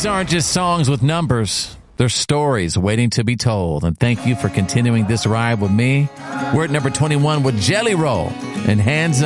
These aren't just songs with numbers. They're stories waiting to be told. And thank you for continuing this ride with me. We're at number 21 with Jelly Roll and Hands Up.